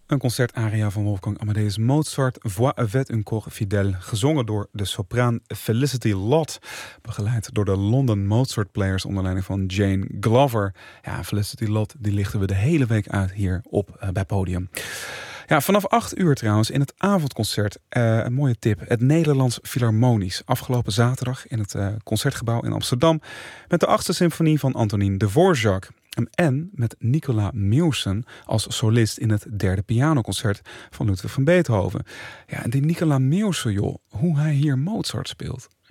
Een concertaria van Wolfgang Amadeus Mozart, Voix avec un corps fidèle, gezongen door de sopraan Felicity Lott, begeleid door de London Mozart Players onder leiding van Jane Glover. Ja, Felicity Lott, die lichten we de hele week uit hier bij Podium. Ja, vanaf 8 uur trouwens in het avondconcert. Een mooie tip. Het Nederlands Philharmonisch. Afgelopen zaterdag in het Concertgebouw in Amsterdam. Met de 8e symfonie van Antonin Dvorak. En met Nicolas Meeuwsen als solist in het 3e pianoconcert van Ludwig van Beethoven. Ja, en die Nicolas Meeuwsen, joh, hoe hij hier Mozart speelt.